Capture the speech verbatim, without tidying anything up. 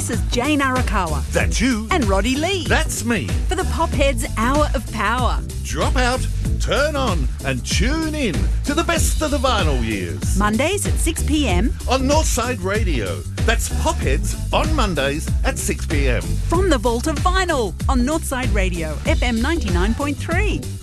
This is Jane Arakawa. That's you. And Roddy Lee. That's me. For the Popheads Hour of Power. Drop out, turn on and tune in to the best of the vinyl years. Mondays at six p m on Northside Radio. That's Popheads on Mondays at six p m From the Vault of Vinyl on Northside Radio, F M ninety-nine point three.